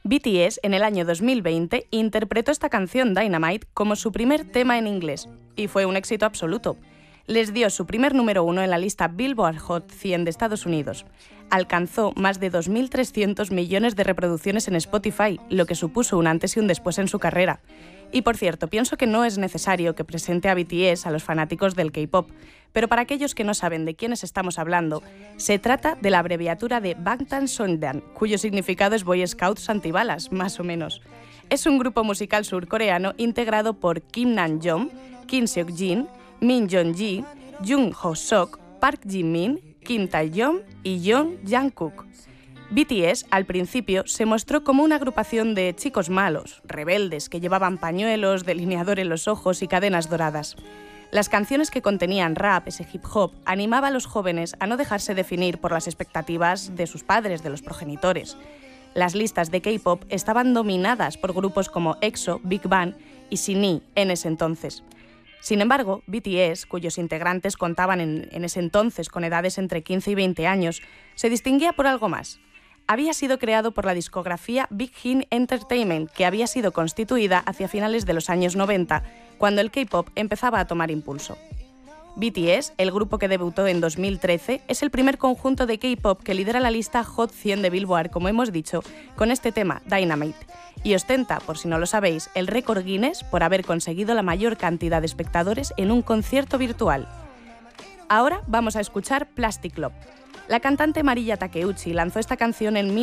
BTS, en el año 2020, interpretó esta canción Dynamite como su primer tema en inglés, y fue un éxito absoluto. Les dio su primer número 1 en la lista Billboard Hot 100 de Estados Unidos. Alcanzó más de 2.300 millones de reproducciones en Spotify, lo que supuso un antes y un después en su carrera. Y por cierto, pienso que no es necesario que presente a BTS a los fanáticos del K-pop, pero para aquellos que no saben de quiénes estamos hablando, se trata de la abreviatura de Bangtan Sonyeon, cuyo significado es Boy Scouts antibalas, más o menos. Es un grupo musical surcoreano integrado por Kim Namjoon, Kim Seok-jin, Min Jong-gi, Jung Ho-sok, Park Ji-min, Kim Tae-yeon y Yoon Jang-kook. BTS, al principio, se mostró como una agrupación de chicos malos, rebeldes, que llevaban pañuelos, delineador en los ojos y cadenas doradas. Las canciones que contenían rap, ese hip hop, animaba a los jóvenes a no dejarse definir por las expectativas de sus padres, de los progenitores. Las listas de K-pop estaban dominadas por grupos como EXO, Big Bang y SHINee en ese entonces. Sin embargo, BTS, cuyos integrantes contaban en ese entonces con edades entre 15 y 20 años, se distinguía por algo más. Había sido creado por la discografía Big Hit Entertainment, que había sido constituida hacia finales de los años 90, cuando el K-pop empezaba a tomar impulso. BTS, el grupo que debutó en 2013, es el primer conjunto de K-pop que lidera la lista Hot 100 de Billboard, como hemos dicho, con este tema, Dynamite, y ostenta, por si no lo sabéis, el récord Guinness por haber conseguido la mayor cantidad de espectadores en un concierto virtual. Ahora vamos a escuchar Plastic Love. La cantante Marilla Takeuchi lanzó esta canción en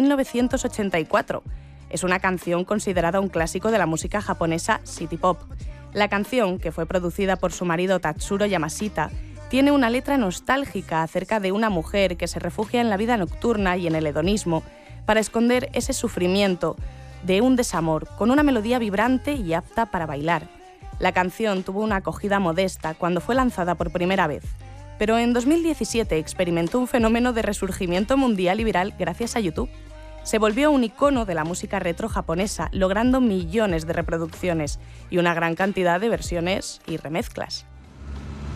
1984. Es una canción considerada un clásico de la música japonesa City Pop. La canción, que fue producida por su marido Tatsuro Yamashita, tiene una letra nostálgica acerca de una mujer que se refugia en la vida nocturna y en el hedonismo para esconder ese sufrimiento de un desamor, con una melodía vibrante y apta para bailar. La canción tuvo una acogida modesta cuando fue lanzada por primera vez, pero en 2017 experimentó un fenómeno de resurgimiento mundial y viral gracias a YouTube. Se volvió un icono de la música retro japonesa, logrando millones de reproducciones y una gran cantidad de versiones y remezclas.